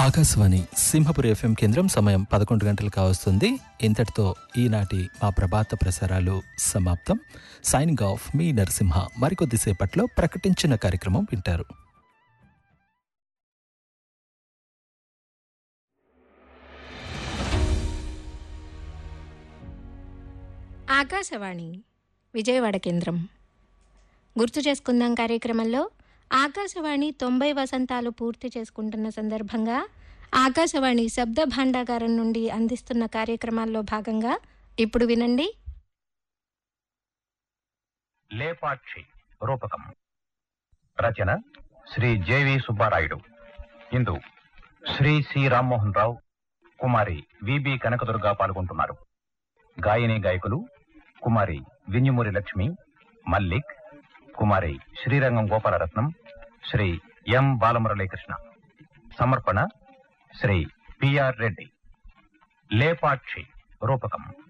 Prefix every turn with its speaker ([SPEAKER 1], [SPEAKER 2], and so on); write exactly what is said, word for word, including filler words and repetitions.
[SPEAKER 1] Akashvani Simhapuri FM కేంద్రం సమయం పదకొండు గంటలు కావస్తుంది. ఇంతటితో ఈనాటి మా ప్రభాత ప్రసారాలు సమాప్తం. సైనింగ్ ఆఫ్ మీ నరసింహ. మరికొద్దిసేపట్లో ప్రకటించిన కార్యక్రమం వింటారు.
[SPEAKER 2] ఆకాశవాణి విజయవాడ కేంద్రం. గుర్తు చేసుకుందాం కార్యక్రమంలో ఆకాశవాణి తొంభై వసంతాలు పూర్తి చేసుకుంటున్న సందర్భంగా ఆకాశవాణి శబ్ద భాండాగారం నుండి అందిస్తున్న కార్యక్రమాల్లో భాగంగా ఇప్పుడు వినండి.
[SPEAKER 3] లేపాక్షి రూపకం. రచన శ్రీ జేవి సుబ్బారాయుడు. ఇందు శ్రీ సి రామ్మోహన్ రావు, కుమారి విబి కనకదుర్గ పాల్గొంటున్నారు. గాయని గాయకులు కుమారి విన్యమూరి లక్ష్మి, మల్లిక్, కుమారి శ్రీరంగం గోపాలరత్నం, శ్రీ ఎం బాలమురళీకృష్ణ. సమర్పణ శ్రీ పిఆర్ రెడ్డి. లేపాక్షి రూపకం.